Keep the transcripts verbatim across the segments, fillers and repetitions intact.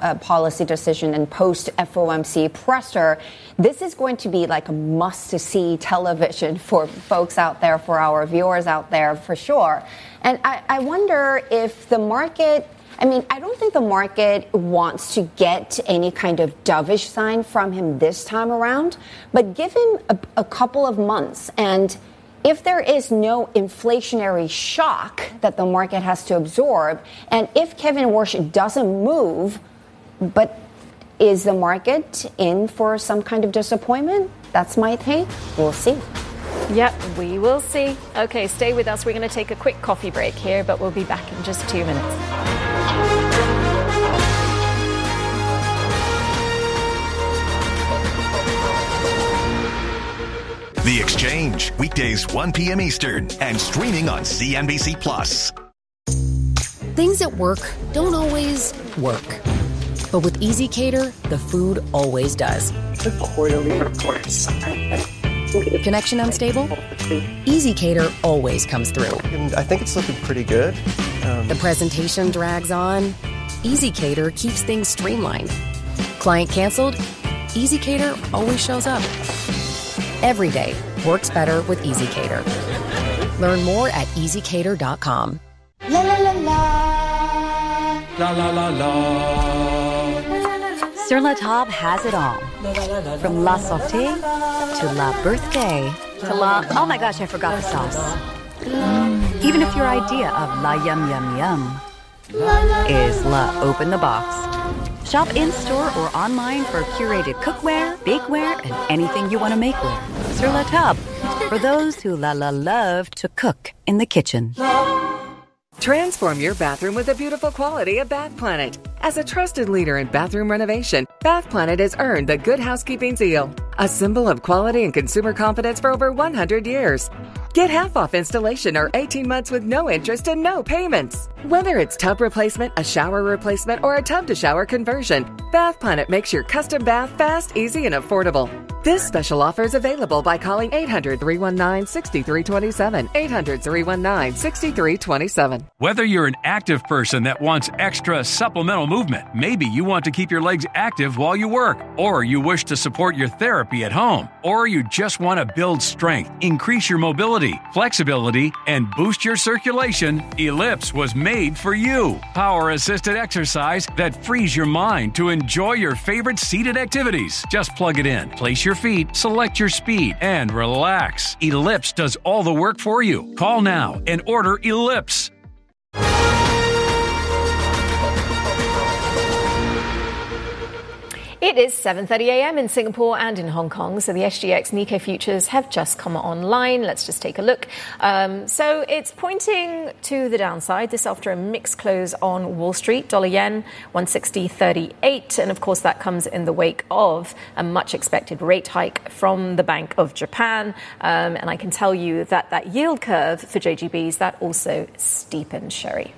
uh, policy decision and post-F O M C presser, this is going to be like a must-see television for folks out there, for our viewers out there, for sure. And I, I wonder if the market, I mean, I don't think the market wants to get any kind of dovish sign from him this time around, but give him a, a couple of months. And if there is no inflationary shock that the market has to absorb, and if Kevin Warsh doesn't move, but is the market in for some kind of disappointment? That's my take. We'll see. Yep, we will see. Okay, stay with us. We're going to take a quick coffee break here, but we'll be back in just two minutes. The Exchange, weekdays one p.m. Eastern and streaming on C N B C Plus. Things at work don't always work. But with ezCater, the food always does. The quarterly reports. Connection unstable? ezCater always comes through. And I think it's looking pretty good. Um, the presentation drags on? ezCater keeps things streamlined. Client canceled? ezCater always shows up. Every day works better with ezCater. Learn more at easy cater dot com. La la la la. La la la la. Sur La Table has it all. From La Sauté to La Birthday to La... Oh my gosh, I forgot the sauce. Mm. Even if your idea of La Yum Yum Yum is La Open the Box. Shop in-store or online for curated cookware, bakeware, and anything you want to make with. Sur La Table, for those who la la love to cook in the kitchen. Transform your bathroom with the beautiful quality of Bath Planet. As a trusted leader in bathroom renovation, Bath Planet has earned the Good Housekeeping seal, a symbol of quality and consumer confidence for over one hundred years. Get half off installation or eighteen months with no interest and no payments. Whether it's tub replacement, a shower replacement, or a tub-to-shower conversion, Bath Planet makes your custom bath fast, easy, and affordable. This special offer is available by calling eight hundred, three one nine, six three two seven, eight hundred, three one nine, six three two seven. Whether you're an active person that wants extra supplemental movement, maybe you want to keep your legs active while you work, or you wish to support your therapy at home, or you just want to build strength, increase your mobility, flexibility, and boost your circulation, Ellipse was made for you. Power-assisted exercise that frees your mind to enjoy your favorite seated activities. Just plug it in, place your feet, select your speed, and relax. Ellipse does all the work for you. Call now and order Ellipse. It is seven thirty a.m. in Singapore and in Hong Kong, so the S G X Nikkei futures have just come online. Let's just take a look. Um, so it's pointing to the downside. This after a mixed close on Wall Street. Dollar yen, one sixty thirty-eight. And of course, that comes in the wake of a much expected rate hike from the Bank of Japan. Um, and I can tell you that that yield curve for J G Bs, that also steepened, Sherry.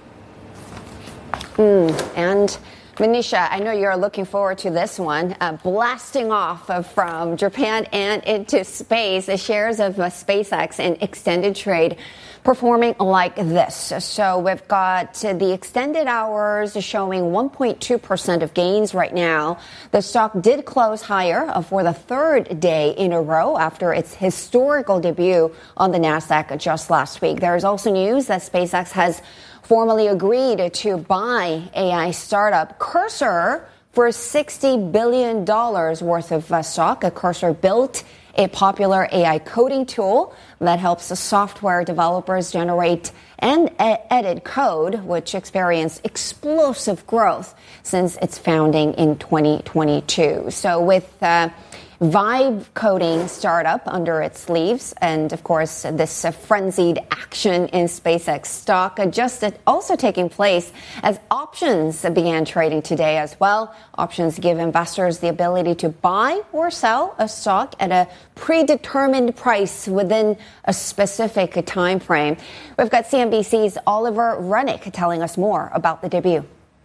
Mm, and... Manisha, I know you're looking forward to this one. Uh, blasting off of, from Japan and into space, the shares of uh, SpaceX in extended trade performing like this. So we've got uh, the extended hours showing one point two percent of gains right now. The stock did close higher uh, for the third day in a row after its historical debut on the NASDAQ just last week. There is also news that SpaceX has formally agreed to buy A I startup Cursor for sixty billion dollars worth of uh, stock. A Cursor built a popular A I coding tool that helps the software developers generate and e- edit code, which experienced explosive growth since its founding in twenty twenty-two. So with uh, Vibe coding startup under its sleeves, and of course this uh, frenzied action in SpaceX stock uh, just uh, also taking place as options began trading today as well. Options give investors the ability to buy or sell a stock at a predetermined price within a specific time frame. We've got C N B C's Oliver Rennick telling us more about the debut.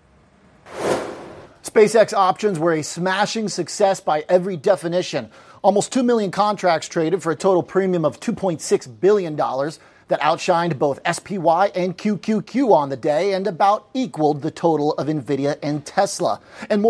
SpaceX options were a smashing success by every definition. Almost two million contracts traded for a total premium of two point six billion dollars that outshined both S P Y and Q Q Q on the day and about equaled the total of NVIDIA and Tesla. And more